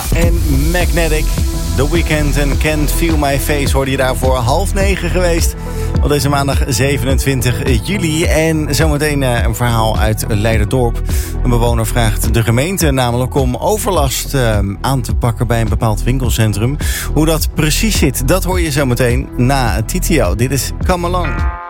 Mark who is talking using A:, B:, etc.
A: en Magnetic. The Weeknd en Can't Feel My Face hoorde je daarvoor 8:30 geweest. Op deze maandag 27 juli. En zometeen een verhaal uit Leiderdorp. Een bewoner vraagt de gemeente namelijk om overlast aan te pakken bij een bepaald winkelcentrum. Hoe dat precies zit, dat hoor je zometeen na Titio. Dit is Come Along.